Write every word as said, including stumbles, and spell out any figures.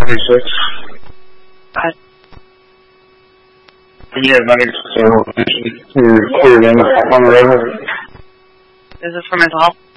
twenty-six. Uh, Yeah, ninety-six. So, you're cleared in on the road. is this for mental health?